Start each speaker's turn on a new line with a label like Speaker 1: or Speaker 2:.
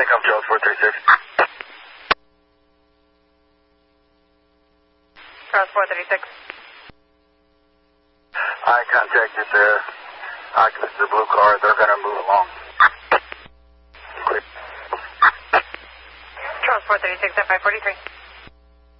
Speaker 1: I'm Charles 436.
Speaker 2: Charles 436.
Speaker 1: I contacted the occupants of the blue car. They're going to move along.
Speaker 2: Charles 436 at 543.